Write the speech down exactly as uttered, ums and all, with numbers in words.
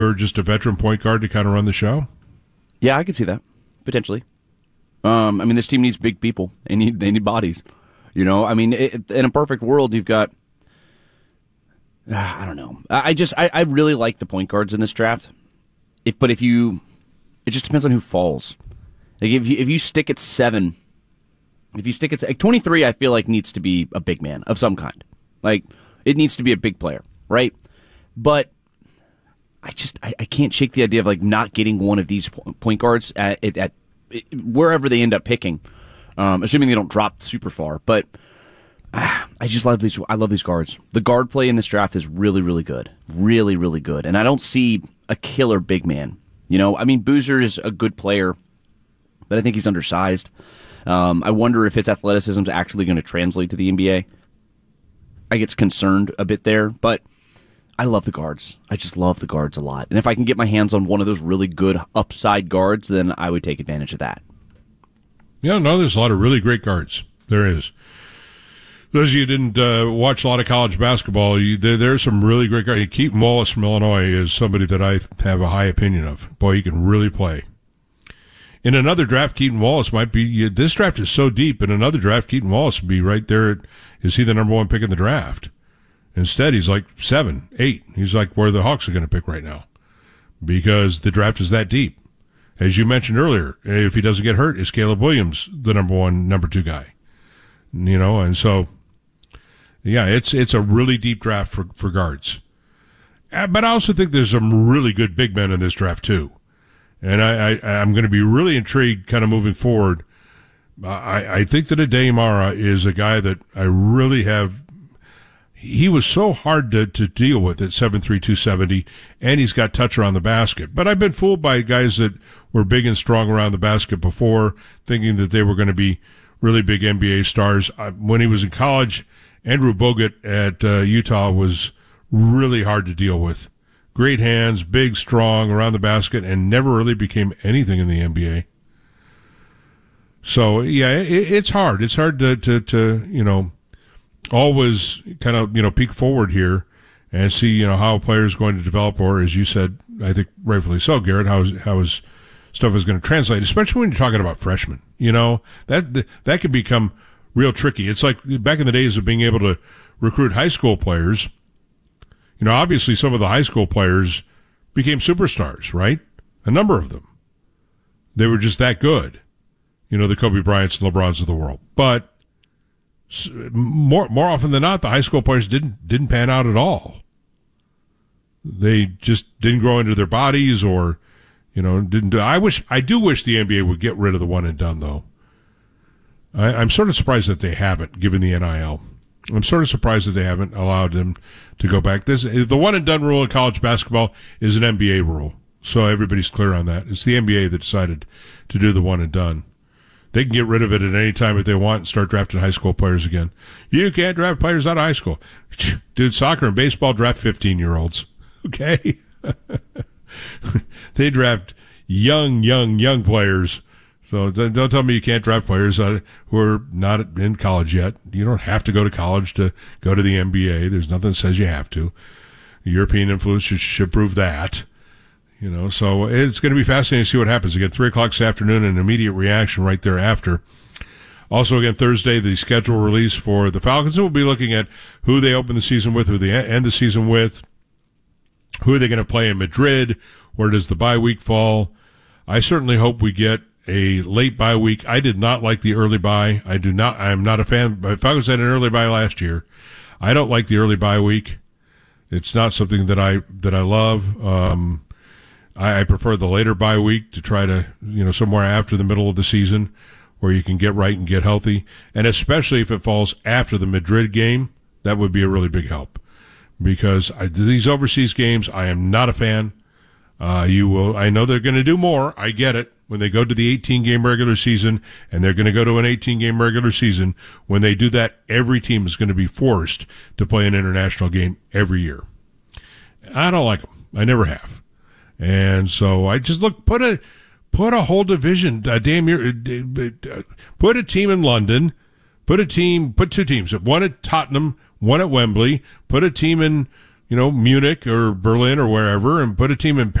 or just a veteran point guard to kind of run the show? Yeah, I could see that potentially. Um, I mean, this team needs big people. They need they need bodies. You know, I mean, it, in a perfect world, you've got. Uh, I don't know. I just I, I really like the point guards in this draft. If but if you, it just depends on who falls. Like if you if you stick at seven, if you stick at like twenty-three, I feel like needs to be a big man of some kind. Like it needs to be a big player, right? But I just I, I can't shake the idea of like not getting one of these point guards at at, at wherever they end up picking, um, assuming they don't drop super far. But ah, I just love these. I love these guards. The guard play in this draft is really really good, really really good, and I don't see a killer big man. You know, I mean, Boozer is a good player, but I think he's undersized. Um, I wonder if his athleticism is actually going to translate to the N B A. I get concerned a bit there, but I love the guards. I just love the guards a lot. And if I can get my hands on one of those really good upside guards, then I would take advantage of that. Yeah, no, there's a lot of really great guards. There is. Those of you who didn't uh, watch a lot of college basketball, you, there, there's some really great guys. Keaton Wallace from Illinois is somebody that I have a high opinion of. Boy, he can really play. In another draft, Keaton Wallace might be, this draft is so deep, in another draft, Keaton Wallace would be right there. At, is he the number one pick in the draft? Instead, he's like seven, eight. He's like where the Hawks are going to pick right now because the draft is that deep. As you mentioned earlier, if he doesn't get hurt, is Caleb Williams the number one, number two guy? You know, and so, yeah, it's it's a really deep draft for, for guards. But I also think there's some really good big men in this draft, too. And I, I, I'm going to be really intrigued kind of moving forward. I, I think that Ade Mara is a guy that I really have. He was so hard to, to deal with at seven three, two seventy, and he's got touch around the basket. But I've been fooled by guys that were big and strong around the basket before, thinking that they were going to be really big N B A stars. When he was in college, Andrew Bogut at uh, Utah was really hard to deal with. Great hands, big, strong, around the basket, and never really became anything in the N B A. So, yeah, it, it's hard. It's hard to, to, to, you know, always kind of, you know, peek forward here and see, you know, how a player is going to develop, or, as you said, I think rightfully so, Garrett, how, how his stuff is going to translate, especially when you're talking about freshmen. You know, that that could become real tricky. It's like back in the days of being able to recruit high school players. You know, obviously some of the high school players became superstars, right? A number of them. They were just that good. You know, the Kobe Bryants and LeBrons of the world. But more more often than not, the high school players didn't didn't pan out at all. They just didn't grow into their bodies, or, you know, didn't do. I wish I do wish the N B A would get rid of the one and done, though. I, I'm sort of surprised that they haven't, given the N I L. I'm sort of surprised that they haven't allowed them to go back. This the one and done rule in college basketball is an N B A rule, so everybody's clear on that. It's the N B A that decided to do the one and done. They can get rid of it at any time if they want and start drafting high school players again. You can't draft players out of high school. Dude, soccer and baseball draft fifteen-year-olds. Okay? They draft young, young, young players. So don't tell me you can't draft players who are not in college yet. You don't have to go to college to go to the N B A. There's nothing that says you have to. European influence should, should prove that. You know, so it's going to be fascinating to see what happens. Again, three o'clock this afternoon, an immediate reaction right thereafter. Also, again, Thursday, the schedule release for the Falcons. And we'll be looking at who they open the season with, who they end the season with, who are they going to play in Madrid, where does the bye week fall. I certainly hope we get a late bye week. I did not like the early bye. I do not. I am not a fan. Falcons had an early bye last year. I don't like the early bye week. It's not something that I that I love. Um, I, I prefer the later bye week to try to, you know, somewhere after the middle of the season where you can get right and get healthy. And especially if it falls after the Madrid game, that would be a really big help. Because I, these overseas games, I am not a fan. Uh, you will, I know they're going to do more. I get it. When they go to the eighteen-game regular season, and they're going to go to an eighteen-game regular season, when they do that, every team is going to be forced to play an international game every year. I don't like them. I never have. And so I just look, put a, put a whole division, uh, damn year, uh, put a team in London, put a team, put two teams, one at Tottenham, one at Wembley, put a team in, you know, Munich or Berlin or wherever and put a team in